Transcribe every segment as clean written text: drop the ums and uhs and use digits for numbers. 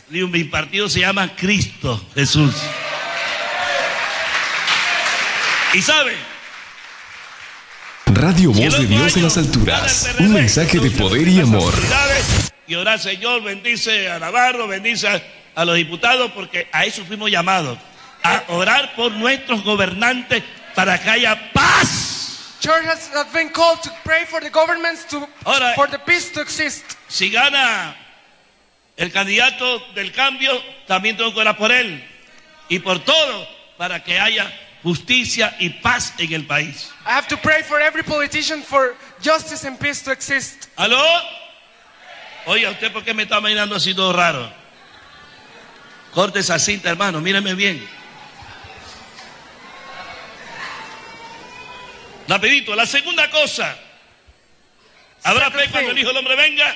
Digo, mi partido se llama Cristo Jesús. ¿Y sabe? Radio Voz de Dios en las alturas. Un mensaje de poder y amor. Y orar, Señor, bendice a Navarro, bendice a los diputados, porque a eso fuimos llamados. A orar por nuestros gobernantes para que haya paz. Church has been called to pray for the governments Ahora, for the peace to exist. Si gana el candidato del cambio, también tengo que orar por él y por todo, para que haya justicia y paz en el país. I have to pray for every politician for justice and peace to exist. ¿Aló? Oiga, ¿usted por qué me está mirando así todo raro? Corte esa cinta, hermano, míreme bien. Rapidito, la segunda cosa. ¿Habrá fe cuando el Hijo del Hombre venga?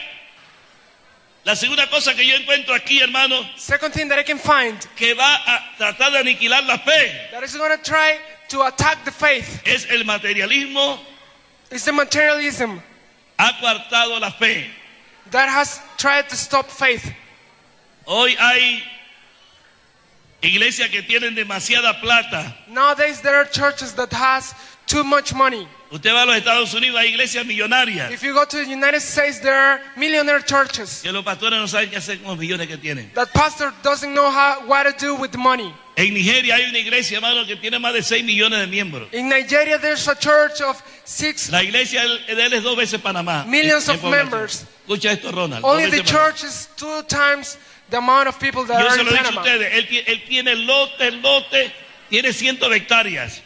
La segunda cosa que yo encuentro aquí, hermano, Second thing that I can find que va a tratar de aniquilar la fe, that is going to try to attack the faith es el materialismo. is the materialism Ha coartado la fe. that has tried to stop faith. Hoy hay iglesias que tienen demasiada plata. Nowadays there are churches that has too much money. Usted va a los Estados Unidos, hay iglesias millonarias If you go to the United States, there are millionaire churches que los pastores no saben qué hacer con los millones que tienen. that pastor doesn't know what to do with the money. En Nigeria hay una iglesia, hermano, que tiene más de 6 millones de miembros. In Nigeria, there's a church of 6 La iglesia de él es 2 veces Panamá. millions en of población. members. Escucha esto, Ronald. Only 2 the veces Panamá. church is 2 times the amount of people that Yo are se in lo he dicho a Panama. ustedes, él tiene lote, tiene cientos de hectáreas.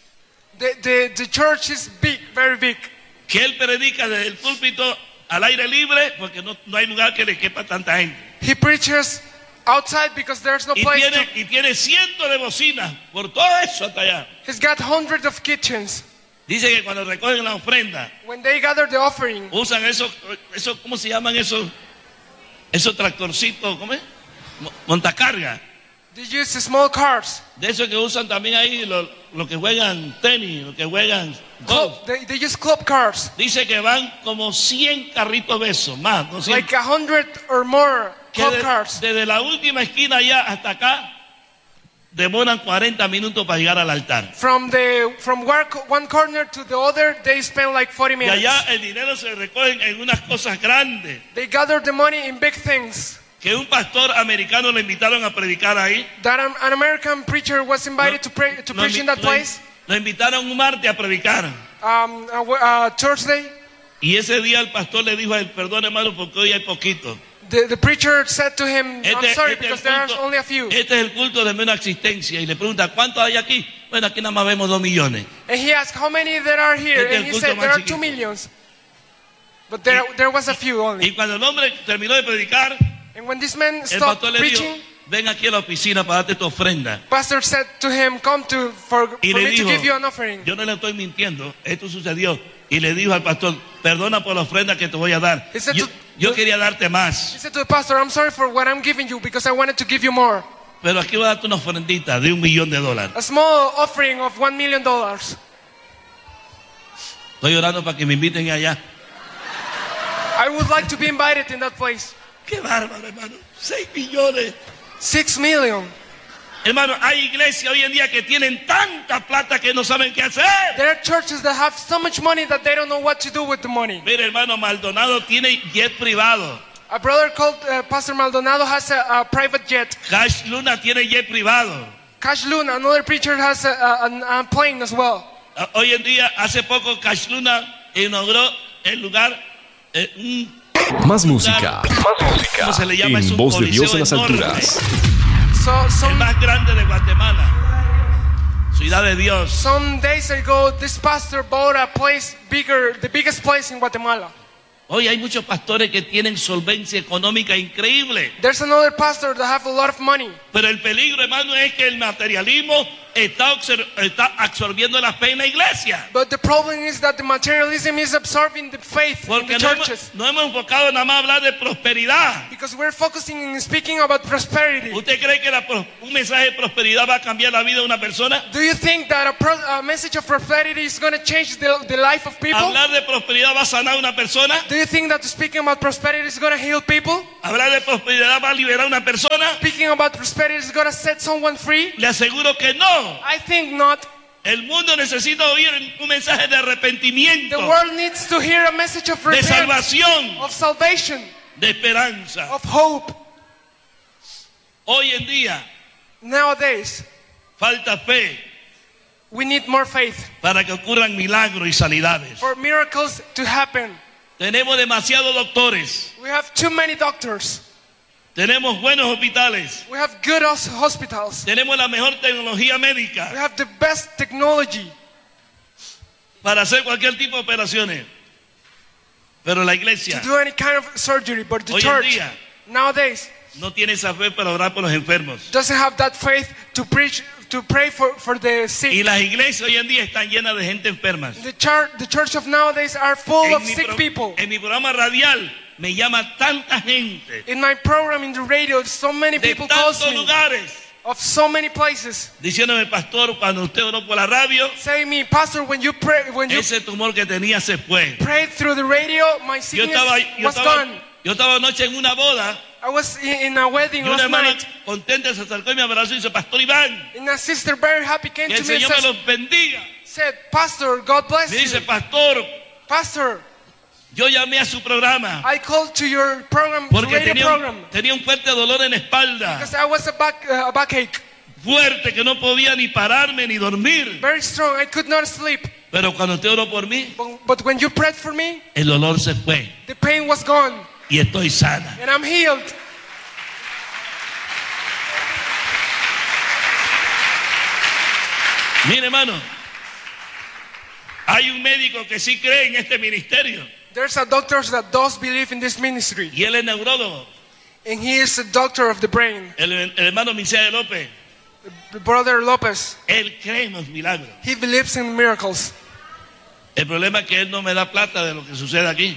The church is big, very big. Que él predica desde el púlpito al aire libre, porque no hay lugar que le quepa tanta gente. He preaches outside because there's no place to. Y tiene cientos de bocinas por todo eso hasta allá. He's got hundreds of kitchens. Dice que cuando recogen la ofrenda, When they gather the offering, usan eso, ¿cómo se llaman esos tractorcitos? ¿Cómo es? Montacarga. they use small cars. De eso que usan también ahí los que juegan tenis, los que juegan golf. They use club cars. Dice que van como 100 carritos de esos, más, 200. Like 100 or more Que club cars. desde la última esquina allá hasta acá, demoran 40 minutos para llegar al altar. From one corner to the other, they spend like 40 Y minutes. allá el dinero se recoge en unas cosas grandes. They gather the money in big things. Que un pastor americano le invitaron a predicar ahí. That an American preacher was invited to preach in that place. Lo invitaron un martes a predicar. Thursday. Y ese día el pastor le dijo a él, perdón hermano, porque hoy hay poquito. The preacher said to him, I'm sorry because there are culto, only a few. Este es el culto de menos existencia. Y le pregunta, ¿cuántos hay aquí? Bueno, aquí nada más vemos 2 millones. And he asked, how many there are here? Este es And el he culto said, más there are chiquito. 2 millions. But there was a few only. Y cuando el hombre terminó de predicar, And when this man el stopped pastor le dijo, preaching, ven aquí a la oficina para darte tu ofrenda. pastor said to him, come for Y le me to dijo, give you an offering. yo no le estoy mintiendo, esto sucedió. Y le dijo al pastor, perdona por la ofrenda que te voy a dar. He said Yo quería darte más, He said to the pastor, I'm sorry for what I'm giving you because I wanted to give you more. pero aquí voy a darte una ofrendita de $1 millón. A small offering of $1 million. Estoy orando para que me inviten allá. I would like to be invited in that place. Qué bárbaro, hermano. 6 millones. 6 million. Hermano, hay iglesias hoy en día que tienen tanta plata que no saben qué hacer. There are churches that have so much money that they don't know what to do with the money. Mire, hermano, Maldonado tiene jet privado. A brother called Pastor Maldonado has a private jet. Cash Luna tiene jet privado. Cash Luna, another preacher, has a plane as well. Hoy en día, hace poco, Cash Luna inauguró el lugar, Más música. ¿cómo se le llama? Es En un Voz de Dios en las coliseo alturas. enorme, el más grande de Guatemala, Ciudad de Dios. Some days ago, this pastor bought a place bigger, the biggest place in Guatemala. Hoy hay muchos pastores que tienen solvencia económica increíble. There's another pastor that have a lot of money. Pero el peligro, hermano, es que el materialismo está absorbiendo la fe en la iglesia. But the problem is that the materialism is absorbing the faith in Porque the churches. no hemos enfocado nada más a hablar de prosperidad. Because we're focusing on speaking about prosperity. ¿Usted cree que un mensaje de prosperidad va a cambiar la vida de una persona? Do you think that a message of prosperity is going to change the life of people? ¿Hablar de prosperidad va a sanar a una persona? Do you think that speaking about prosperity is going to heal people? ¿Hablar de prosperidad va a liberar a una persona? Speaking about prosperity is going to set someone free? Le aseguro que no. I think not. El mundo necesita oír un mensaje de arrepentimiento, The world needs to hear a message of de repentance, salvación, of salvation, de esperanza. of hope. Hoy en día Nowadays, falta fe we need more faith para que ocurran milagros y sanidades. for miracles to happen. Tenemos demasiados doctores, We have too many doctors. tenemos buenos hospitales, We have good hospitals. tenemos la mejor tecnología We médica have the best technology para hacer cualquier tipo de operaciones. Pero la to iglesia do any kind of surgery, but the Hoy en church día. nowadays no tiene esa fe para orar por los enfermos. doesn't have that faith to pray for the Y sick. las iglesias hoy en día están llenas de gente enferma. The church of nowadays are full of mi sick people. en mi programa radial me llama tanta gente In my program in the radio, so many de people call tantos me lugares of so many places, diciéndome, pastor, cuando usted oró por la radio, saying me, Pastor, when you ese tumor que tenía se fue. prayed through the radio, my Yo sickness was estaba gone. anoche en una boda I was in a wedding y una last hermana night, contenta se acercó y me abrazó y dice, Pastor Iván, and a sister very happy came que el to me and Señor me los bendiga. said, Pastor, God bless Me dice, you. pastor, Pastor, yo llamé a su programa I called to your program, porque radio program, tenía un fuerte dolor en la espalda, because I was a backache, fuerte, que no podía ni pararme ni dormir. very strong. I could not sleep. Pero cuando usted oró por mí, But when you prayed for me, el dolor se fue the pain was gone, y estoy sana. and I'm healed. Mire, hermano, hay un médico que sí cree en este ministerio There's a doctor that does believe in this ministry, y él es neurólogo, and he is a doctor of the brain, el hermano Misael López. Brother Lopez. Él cree en los milagros. He believes in miracles. El problema es que él no me da plata de lo que sucede aquí.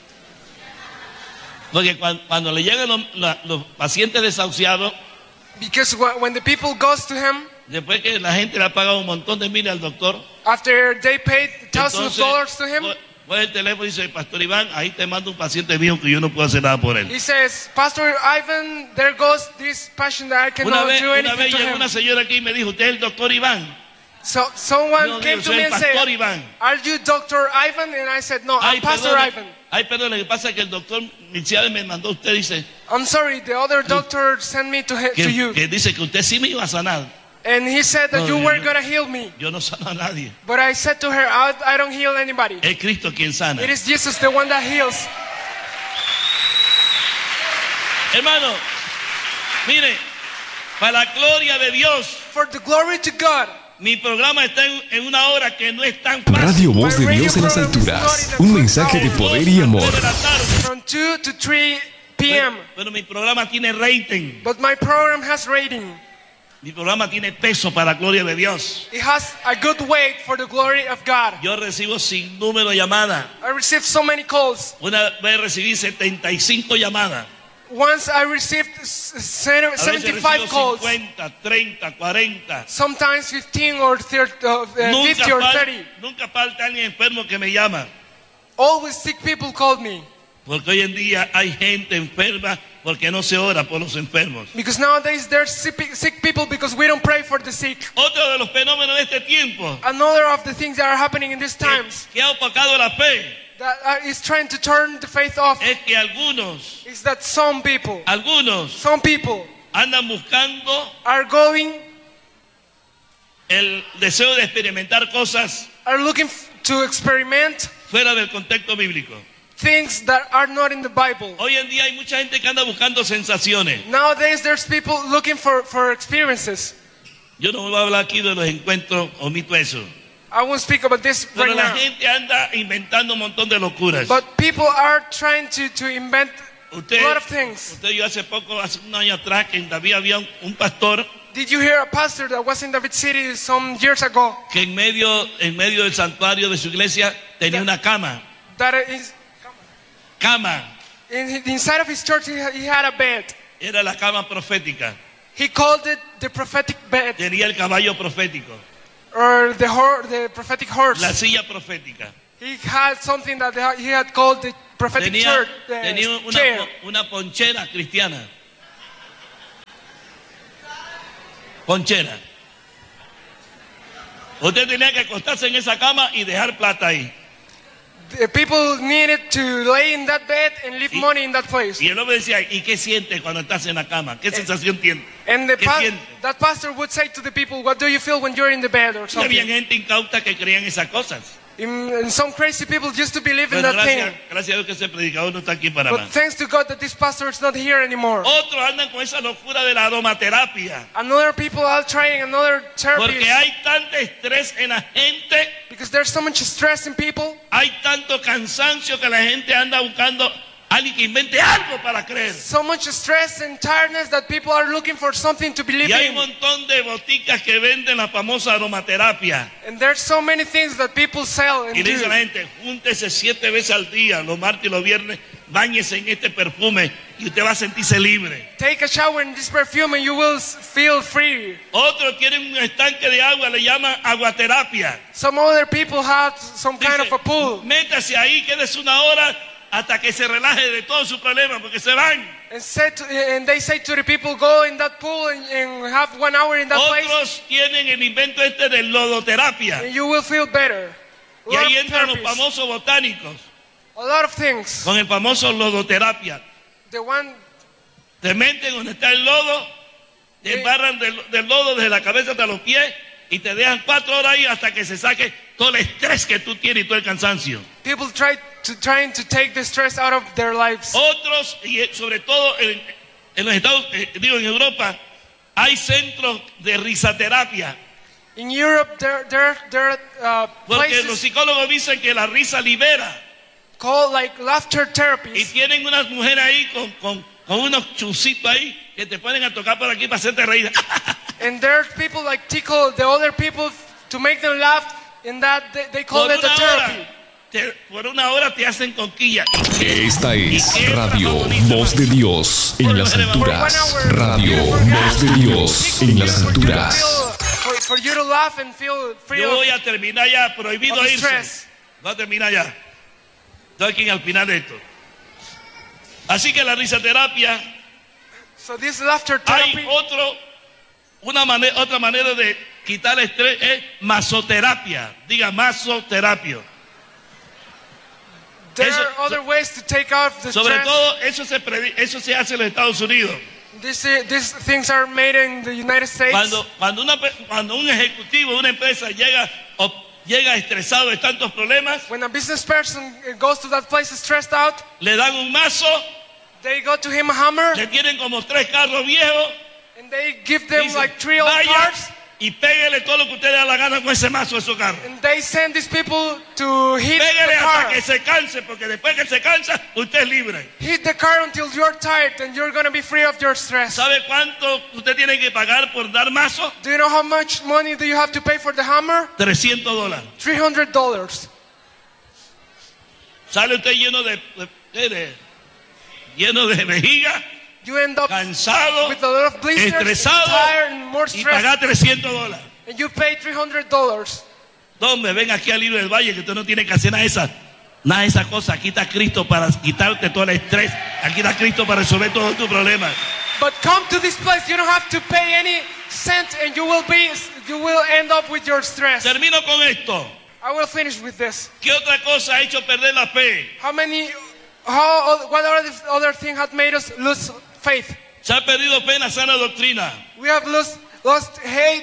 Porque cuando le llegan los pacientes desahuciados, Because when the people goes to him, después que la gente le ha pagado un montón de miles al doctor, after they paid thousands of dollars to him, coge el teléfono y dice, Pastor Iván, ahí te mando un paciente mío que yo no puedo hacer nada por él. he says, Pastor Ivan, there goes this patient that I Una cannot vez do anything to llegó him. una señora aquí y me dijo, ¿usted es el doctor Iván? So someone No, came yo to soy me el and Pastor said, Iván. are you Dr. Ivan? And I said, no, I'm Pastor Ivan. Perdón, lo que pasa es que el doctor Misael me mandó a usted, dice, I'm sorry, the other doctor sent me to you. que dice que usted sí me iba a sanar. And he said that No, you yo were no. going to heal me. Yo no sano a nadie. But I said to her, I don't heal anybody. Es Cristo quien sana. It is Jesus, the one that heals. Hermano, mire, para la gloria de Dios, For the glory to God, mi programa está en una hora que no es tan fácil. Radio Voz de Dios en las alturas. Un mensaje de poder y amor. De la tarde. from 2 to 3 p.m. Pero mi programa tiene rating. But my program has rating. Mi programa tiene peso para la gloria de Dios. It has a good weight for the glory of God. Yo recibo sin número de llamadas. I received so many calls. Una vez recibí 75 llamadas. Once I received A veces 75 recibo calls. 50, 30, 40. Sometimes 15 or 30, 50 or 30. Nunca falta alguien enfermo que me llama. Always sick people called me. Porque hoy en día hay gente enferma porque no se ora por los enfermos. Because nowadays there's sick people because we don't pray for the sick. Otro de los fenómenos de este tiempo Another of the things that are happening in these times que ha opacado la fe that is trying to turn the faith off es que algunos is that some people andan buscando are going, el deseo de experimentar cosas are looking to experiment fuera del contexto bíblico. things that are not in the Bible. Hoy en día hay mucha gente que anda buscando sensaciones. Nowadays there's people looking for experiences. Yo no voy a hablar aquí de los encuentros, omito eso. I won't speak about this Pero right la now. gente anda inventando un montón de locuras. But people are trying to invent Usted, a lot of things. yo hace un año atrás, en David había un pastor Did you hear a pastor that was in David City some years ago que en medio del santuario de su iglesia tenía una cama? that is, inside of his church he had a bed. Era la cama profética. He called it the prophetic bed Tenía el caballo profético, or the prophetic horse. la silla profética. He had something that he had called the prophetic Tenía chair. una ponchera cristiana. Ponchera. Usted tenía que acostarse en esa cama y dejar plata ahí. The people needed to lay in that bed and leave money in that place. Y el hombre decía, ¿y qué sientes cuando estás en la cama? ¿Qué sensación tienes? And ¿Qué sientes? that pastor would say to the people, what do you feel when you're in the bed or Y había something? gente incauta que creían esas cosas. And some crazy people used to believe in Pero that thing. gracias a Dios que ese predicador no está aquí para But más. thanks to God that this pastor is not here anymore. Otros andan con esa locura de la aromaterapia. Another people are trying another therapy Porque hay tanto estrés en la gente, because there's so much stress in people. hay tanto cansancio que la gente anda buscando alguien que invente algo para creer. So much stress and tiredness that people are looking for something to believe Y hay un in. montón de boticas que venden la famosa aromaterapia. And there's so many things that people sell and Y le dice a la do. gente, júntese 7 veces al día, los martes y los viernes, báñese en este perfume y usted va a sentirse libre. Take a shower in this perfume and you will feel free. Otros tienen un estanque de agua, le llaman aguaterapia. Some other people have some kind of a pool. Métase ahí, quédese una hora hasta que se relaje de todos sus problemas, porque se van. And they say to the people, go in that pool and have 1 hour in that place Otros tienen el invento este de lodoterapia. and you will feel better. Y ahí Love entran los therapies. famosos botánicos A lot of things. con el famoso lodoterapia. The one, Te meten donde está el lodo, te embarran del lodo desde la cabeza hasta los pies y te dejan 4 horas ahí hasta que se saque todo el estrés que tú tienes y todo el cansancio. people trying to take the stress out of their lives. Otros, y sobre todo en los Estados, en Europa, hay centros de risaterapia. In Europe, there are Porque los places psicólogos dicen que la risa libera. called like laughter Y therapies. tienen unas mujeres ahí con unos chusitos ahí que te ponen a tocar por aquí para hacerte reír. And there's people like tickle the other people to make them laugh, and that they call it a therapy. Por 1 hora te hacen conquilla. Esta es Radio Voz de Dios en las alturas. Radio Voz de Dios en las alturas. For you to laugh and feel free Yo of voy a terminar ya, prohibido of irse. stress. Voy a terminar ya. Estoy aquí al final de esto. Así que la risaterapia, So this laughter hay therapy, otra manera de quitar el estrés es masoterapia. Diga masoterapia. there eso- are other ways to take out the Sobre stress. todo eso se hace en los Estados Unidos. These things are made in the United States. Cuando un ejecutivo de una empresa llega estresado de tantos problemas, When a business person goes to that place stressed out, le dan un mazo, they go to him a hammer le tienen como 3 carros viejos, and they give them dicen, like 3 old vaya cars, y pégale todo lo que usted le da la gana con ese mazo de su carro. and they send these people to hit Pégale the hasta car. que se canse, porque después que se cansa, usted es libre. Hit the car until you're tired and you're going to be free of your stress. ¿Sabe cuánto usted tiene que pagar por dar mazo? Do you know how much money do you have to pay for the hammer? $300. $300. Sale usted lleno de vejiga, You end up cansado, with a lot of blisters, estresado tired, and more y stress. pagar $300. And you pay $300. Hombre, ven aquí al libro del Valle que usted no tiene que hacer nada de esas cosas. Aquí está Cristo para quitarte todo el estrés. Aquí está Cristo para resolver todos tus problemas. But come to this place, you don't have to pay any cent and you will end up with your stress. Termino con esto. I will finish with this. ¿Qué otra cosa ha hecho perder la fe? What other thing had made us lose faith? Se ha perdido fe en la sana doctrina. We have lost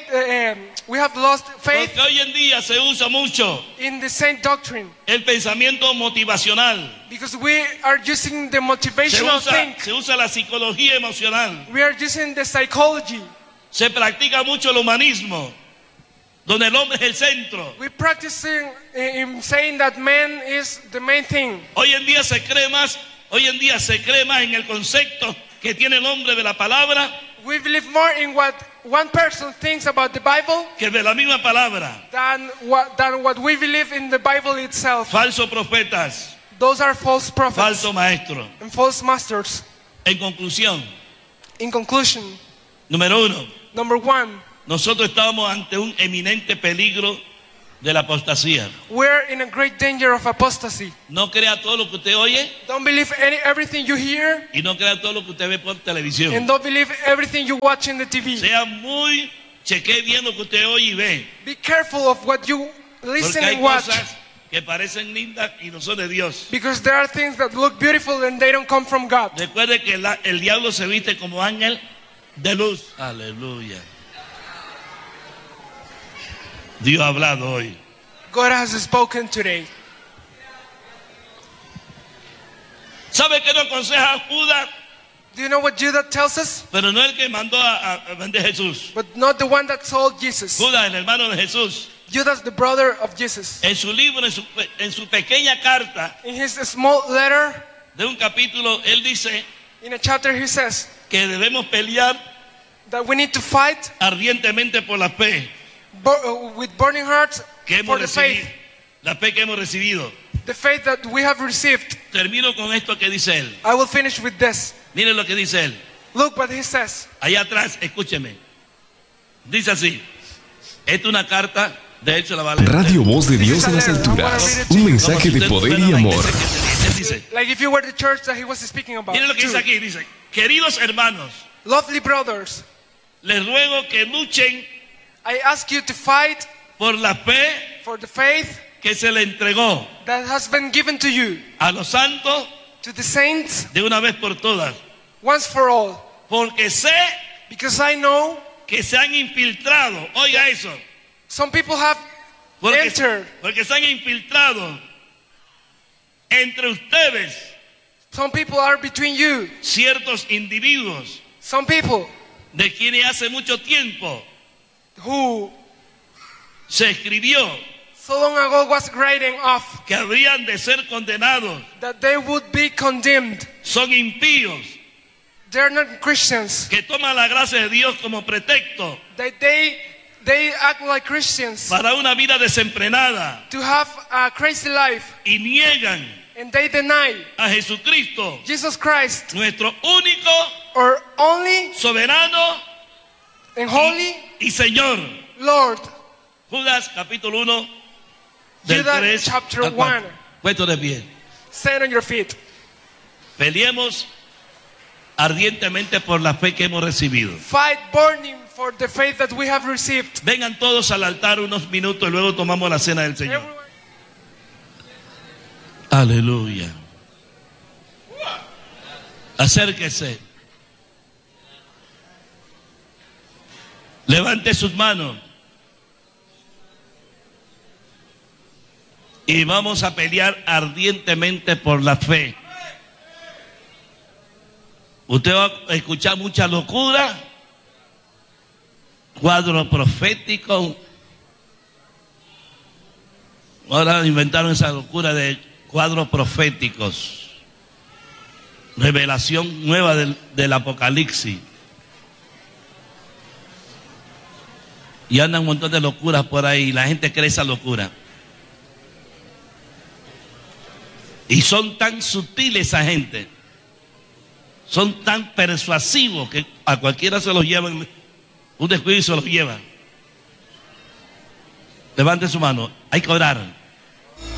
faith Porque hoy en día se usa mucho in the same doctrine el pensamiento motivacional. because we are using the motivational thing. Se usa la psicología emocional. We are using the psychology. Se practica mucho el humanismo, donde el hombre es el centro. We're practicing in saying that man is the main thing. Hoy en día se cree más en el concepto que tiene el hombre de la palabra We believe more in what one person thinks about the Bible que de la misma palabra. than what we believe in the Bible itself. Falsos profetas, Those are false prophets falso maestro. and false masters. En conclusión, In conclusion, número 1, number one, nosotros estábamos ante un eminente peligro de la apostasía. we're in a great danger of apostasy. No crea todo lo que usted oye Don't believe everything you hear, y no crea todo lo que usted ve por televisión. and don't believe everything you watch in the TV. Chequee bien lo que usted oye y ve. Be careful of what you listen Porque hay and watch, cosas que parecen lindas y no son de Dios. because there are things that look beautiful and they don't come from God. Recuerde que el diablo se viste como ángel de luz. Aleluya. Dios ha hablado hoy. God has spoken today. ¿Sabe qué nos aconseja Judas? Do you know what Judas tells us? Pero no el que mandó a vender Jesús. But not the one that sold Jesus. Judas, el hermano de Jesús. Judas, the brother of Jesus. En su libro, en su pequeña carta In his small letter, de un capítulo, él dice in a chapter, he says que debemos pelear that we need to fight ardientemente por la fe with burning hearts que for hemos the recibido. faith. La fe que hemos recibido. The faith that we have received. Termino con esto que dice él. I will finish with this. Miren lo que dice él. Look what he says. Allá atrás, escúcheme. Dice así. Esta es una carta, de hecho la va a leer. Radio Voz de Dios en las alturas. Un mensaje de poder y amor. Él dice, Like if you were the church that he was speaking about. miren lo que dice aquí. Dice, queridos hermanos, Lovely brothers, les ruego que luchen I ask you to fight por la fe for the faith que se le entregó that has been given to you, a los santos to the saints, de una vez por todas. once for all. Porque sé Because I know que se han infiltrado. Oiga eso. some people have entered, Porque se han infiltrado entre ustedes some people are between you, ciertos individuos some people de quienes hace mucho tiempo who se escribió so long ago was writing off que habrían de ser condenados. that they would be condemned. Son impíos They're not Christians. que toman la gracia de Dios como pretexto That they act like Christians para una vida desenfrenada to have a crazy life, y niegan and they deny a Jesucristo, Jesus Christ, nuestro único, or only soberano and holy y Señor. Lord. Judas capítulo 1 del Judas 3 chapter al 4. 1. Puesto de pie. Stand on your feet. Peleemos ardientemente por la fe que hemos recibido. Fight burning for the faith that we have received. Vengan todos al altar unos minutos y luego tomamos la cena del Señor. Everyone, Aleluya. Acérquese. Levante sus manos. Y vamos a pelear ardientemente por la fe. Usted va a escuchar mucha locura, cuadro profético. Ahora inventaron esa locura de cuadros proféticos. Revelación nueva del Apocalipsis. Y andan un montón de locuras por ahí. La gente cree esa locura. Y son tan sutiles esa gente. Son tan persuasivos que a cualquiera se los llevan. Un descuido y se los llevan. Levante su mano. Hay que orar.